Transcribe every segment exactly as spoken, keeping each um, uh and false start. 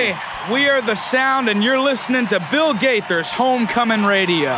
Hey, we are The Sound, and you're listening to Bill Gaither's Homecoming Radio.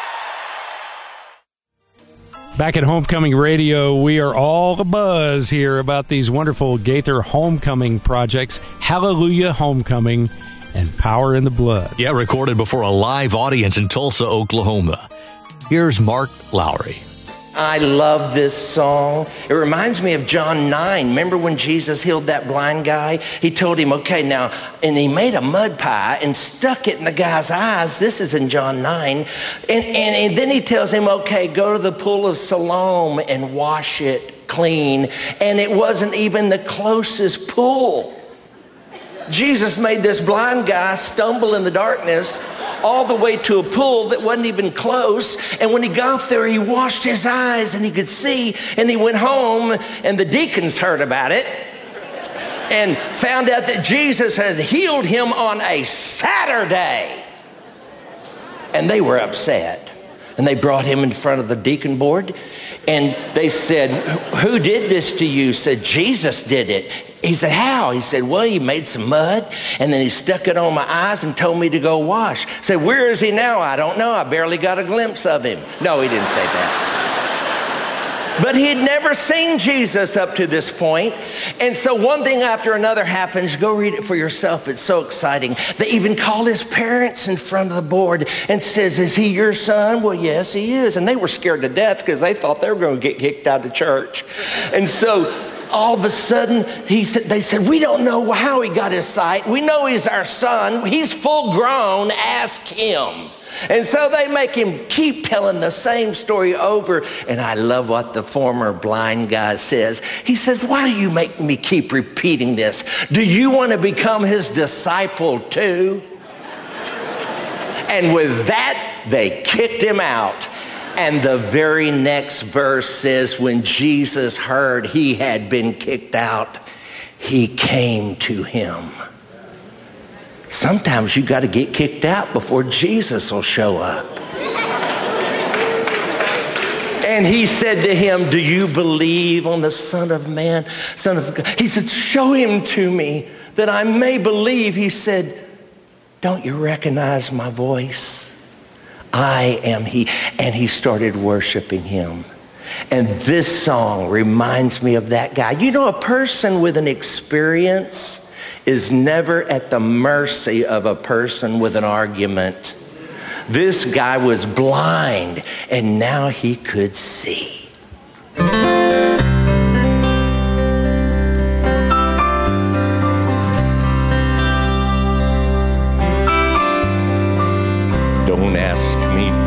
Back at Homecoming Radio, we are all abuzz here about these wonderful Gaither Homecoming projects, Hallelujah Homecoming and Power in the Blood. Yeah, recorded before a live audience in Tulsa, Oklahoma. Here's Mark Lowry. I love this song. It reminds me of John nine. Remember when Jesus healed that blind guy? He told him, okay, now, and he made a mud pie and stuck it in the guy's eyes. This is in John nine. And, and, and then he tells him, okay, go to the pool of Siloam and wash it clean. And it wasn't even the closest pool. Jesus made this blind guy stumble in the darkness all the way to a pool that wasn't even close. And when he got there, he washed his eyes and he could see, and he went home, and the deacons heard about it and found out that Jesus had healed him on a Saturday. And they were upset. And they brought him in front of the deacon board, and they said, who did this to you? Said, Jesus did it. He said, how? He said, well, he made some mud, and then he stuck it on my eyes and told me to go wash. Said, where is he now? I don't know. I barely got a glimpse of him. No, he didn't say that. But he'd never seen Jesus up to this point. And so one thing after another happens. Go read it for yourself. It's so exciting. They even called his parents in front of the board and says, is he your son? Well, yes, he is. And they were scared to death because they thought they were going to get kicked out of church. And so all of a sudden, he said, they said, we don't know how he got his sight. We know he's our son. He's full grown. Ask him. And so they make him keep telling the same story over. And I love what the former blind guy says. He says, why do you make me keep repeating this? Do you want to become his disciple too? And with that, they kicked him out. And the very next verse says, when Jesus heard he had been kicked out, he came to him. Sometimes you got to get kicked out before Jesus will show up. And he said to him, do you believe on the Son of Man, Son of God? He said, show him to me that I may believe. He said, don't you recognize my voice? I am he. And he started worshiping him. And this song reminds me of that guy. You know, a person with an experience is never at the mercy of a person with an argument. This guy was blind, and now he could see. Don't ask me